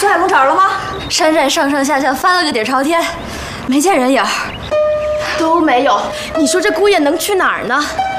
水海龙找着了吗？ 山寨上上下下翻了个底朝天，没见人影， 都没有。你说这姑爷能去哪儿呢？